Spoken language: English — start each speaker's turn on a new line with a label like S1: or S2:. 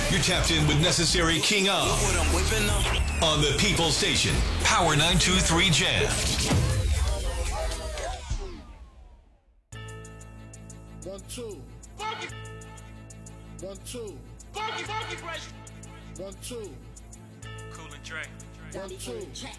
S1: You're tapped in with Necessary King of
S2: What I'm whipping up.
S1: on the People Station. Power 923 Jam.
S3: 1 2 1 2
S4: Funky fresh.
S3: 1 2
S4: Cool and Dre.
S3: 1 2